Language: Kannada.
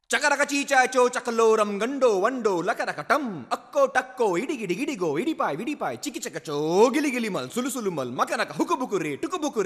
ಚಕರಕ ಚೀಚಾಚೋ ಚಕಲೋರಂ ಗಂಡೋ ವಂಡೋ ಲಕರಕಟಂ ಅಕ್ಕೋ ಟಕ್ಕೋ ಇಡಿಗಿಡಿ ಗಿಡಿಗೋ ಇಡಿಪಾಯ್ ವಿಡಿಪಾಯ್ ಚಿಕಿಚಕಚೋ ಗಿಲಿಗಿಲಿಮಲ್ ಸುಲುಸುಲುಮಲ್ ಮಕನಕ ಹುಕುಬುಕುರಿ ಟುಕುಬುಕುರಿ